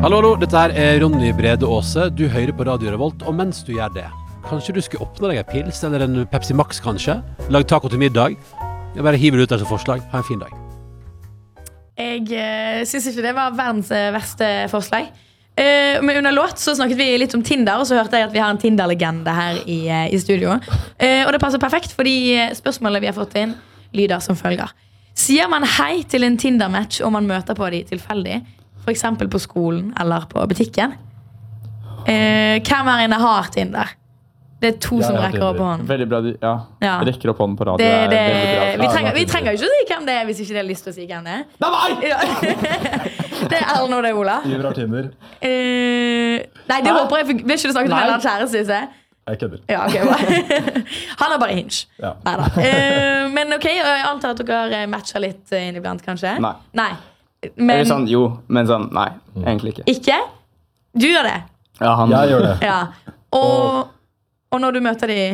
Hallo, hallo, dette her er Ronny Brede Aase. Du hører på Radio Revolt, og mens du gjør det, kanskje du skulle åpne deg en pils, eller en Pepsi Max kanskje? Lag taco til middag. Jeg bare hiver det ut der som forslag. Ha en fin dag. Jeg synes ikke det var verdens verste forslag. Men under låt så snakket vi litt om Tinder, og så hørte jeg at vi har en Tinder-legende her i studio. Og det passer perfekt, fordi spørsmålet vi har fått inn lyder som følger. Sier man hei til en Tinder-match om man møter på de tilfeldig? For eksempel på skolen eller på butikken. Hvem her inne har Tinder? Det er to som rekker opp hånden. Veldig bra, ja. Rekker opp hånden på radio. Vi trenger jo ikke å si hvem det er hvis ikke det er lyst til å si hvem det er. Det er meg! Det er Erlend og det er Ola. Iver har Tinder. Nei, det håper jeg. Vil ikke du snakke med en kjæreste, synes jeg? Jeg kødder. Ja, ok, bra. Han har bare hinge. Ja. Neida. Men ok, jeg antar at dere matcher litt inniblant, kanskje? Nei. Men, eller sånn, jo, men sånn, nei, egentlig ikke. Ikke? Du gjør det? Ja, jeg gjør det. Ja. Og når du møter de...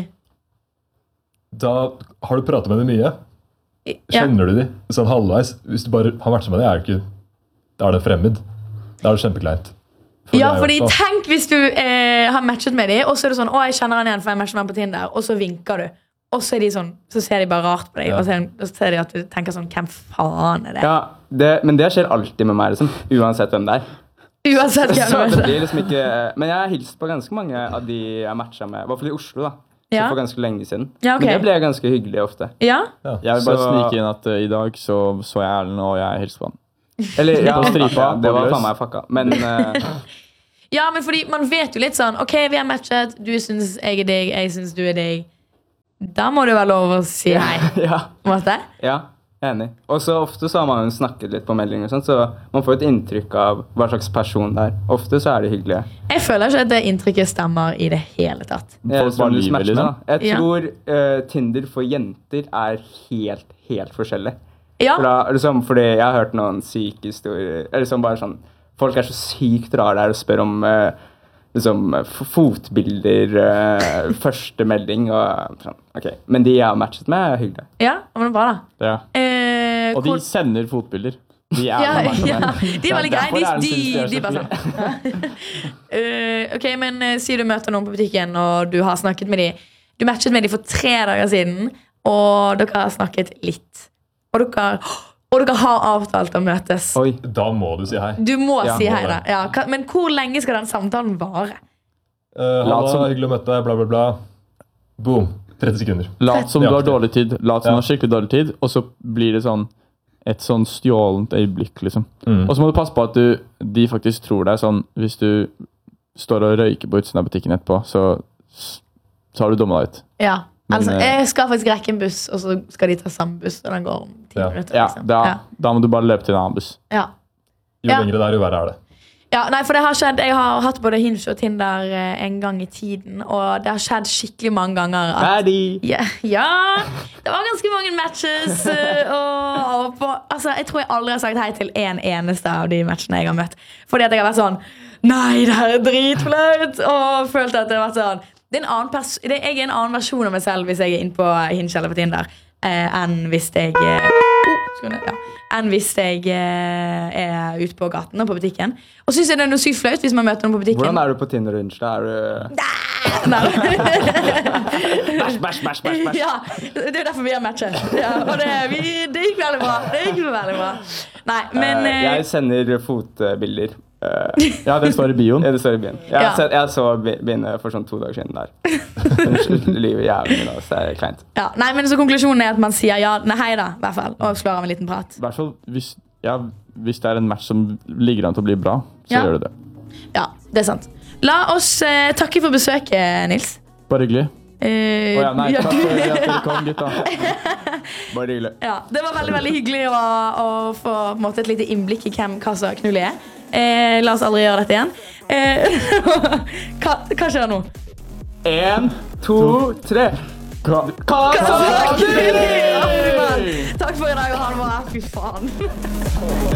Da har du pratet med dem mye. Kjenner du de sånn halvveis? Hvis du bare har matchet med det, da er det fremmed. Da er det kjempekleint. Fordi tenk hvis du har matchet med de, og så er det sånn, jeg kjenner han igjen for jeg matcher med han på Tinder, og så vinker du. Og så er de sånn, så ser de bare rart på deg, og så ser de at du tenker sånn, hvem faen er det? Ja, men det skjer alltid med meg, liksom, uansett hvem det er. Uansett hvem det er. Det blir liksom ikke, men jeg har hilst på ganske mange av de jeg matchet med, i hvert fall i Oslo da, så for ganske lenge siden. Ja, okay. Men det ble ganske hyggelig ofte. Ja? Jeg vil bare snike inn at i dag så jeg Erlend, og jeg hilste på han. Eller, ja, det var faen meg fucka, men... Ja, men fordi man vet jo litt sånn, ok, vi har matchet, du synes jeg er deg, jeg synes du er deg. Da må det være lov å si hei. Ja. Måte? Ja, enig. Og så ofte så har man jo snakket litt på melding og sånt, så man får et inntrykk av hva slags person det er. Ofte så er det hyggelig. Jeg føler ikke at det inntrykket stemmer i det hele tatt. Folk bare lyver liksom. Jeg tror Tinder for jenter er helt forskjellig. Ja. Fordi jeg har hørt noen syke historier, eller liksom bare sånn, folk er så sykt rare der og spør om liksom, fotbilder, første melding og sånn. Okay. Men de jeg har matchet med er hyggelig. Ja, men det er bra da. Ja. Og de sender fotbilder. De er de er veldig greie. De bare sånn. Ok, men si du møter noen på butikken og du har snakket med de. Du matchet med de for 3 dager siden, og dere har snakket litt. Og dere har avtalt å møtes. Oi. Da må du si hei. Du må si hei da. Ja. Men hvor lenge skal den samtalen vare? Halla, hyggelig å møte deg, bla bla bla. Boom, 30 sekunder. Lat som du har dårlig tid. Lat som du har skikkelig dårlig tid. Og så blir det sånn et sånn stjålent øyeblikk liksom. Og så må du passe på at de faktisk tror deg sånn. Hvis du står og røyker på utsiden av butikken etterpå, så har du dummet deg ut. Ja. Altså, jeg skal faktisk rekke en buss, og så skal de ta samme buss, og den går om 10 minutter. Liksom. Da må du bare løpe til en annen buss. Ja. Jo lengre der, jo verre er det. Ja, nei, for det har skjedd. Jeg har hatt både Hinge og Tinder en gang i tiden, og det har skjedd skikkelig mange ganger at, ja, det var ganske mange matches, altså, jeg tror jeg aldri har sagt hei til en eneste av de matchene jeg har møtt, fordi at jeg har vært sånn, nei, det her er dritflaut, og følt at det har vært sånn, jeg er en annen versjon av meg selv hvis jeg er inne på Hinge eller på Tinder enn hvis jeg er ute på gaten og på butikken. Og synes jeg det er noe sykt flaut hvis man møter noen på butikken. Hvordan er du på Tinder og Hinge? Bæsj. Ja, det er derfor vi har matchet. Ja, og det gikk veldig bra. Nei, men jeg sender fotbilder. Ja, det står i bioen. Ja, det står i bioen. Jeg så biene for sånn 2 dager siden der. Livet jævlig min, så det er kleint. Ja, nei, men så konklusjonen er at man sier ja, nei, hei da, i hvert fall, og slår av en liten prat. I hvert fall, hvis det er en match som ligger an til å bli bra, så gjør du det. Ja, det er sant. La oss takke for besøket, Nils. Bare hyggelig. Nei, takk for at dere kom, gutta. Bare hyggelig. Ja, det var veldig, veldig hyggelig å få på en måte, et lite innblikk i hva som knullig er. La oss aldri gjøre dette igjen. Hva skjer nå? 1, 2, 3. Takk for i dag, og ha det bra. Fy faen.